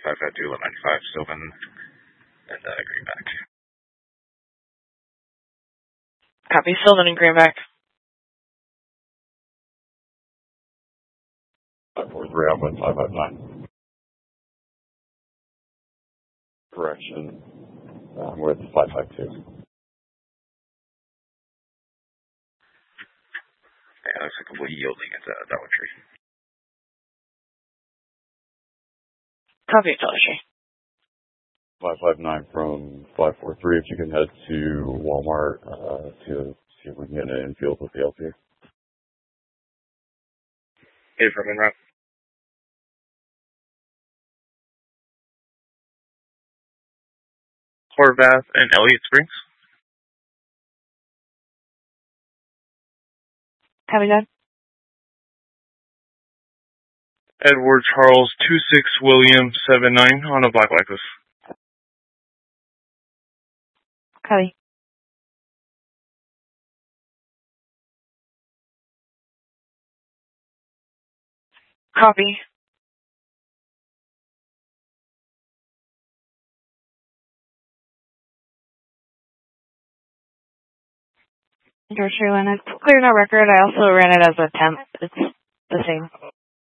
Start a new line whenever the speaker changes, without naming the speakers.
552 195 Sylvan, and Greenback.
Copy, Sylvan and Greenback.
543 Outbound 559. Correction. With 552.
Yeah, looks like we'll be yielding at Dollar Tree.
Copy, Dollar Tree.
559 from 543, if you can head to Walmart to see if we can get an infield with the LP.
Hey, from en route. Horvath and Elliott Springs.
Copy that.
Edward Charles 26 William 79 on a black Lexus.
Copy. Copy. George Sherlin, it's clear no record. I also ran it as a temp. It's the same.